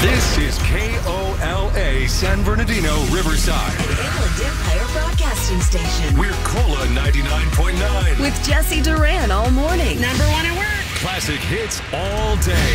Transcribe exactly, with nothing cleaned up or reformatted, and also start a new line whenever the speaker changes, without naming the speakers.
This is K O L A San Bernardino, Riverside.
The Inland Empire Broadcasting Station.
We're Cola ninety-nine point nine.
With Jesse Duran all morning.
Number one at work.
Classic hits all day.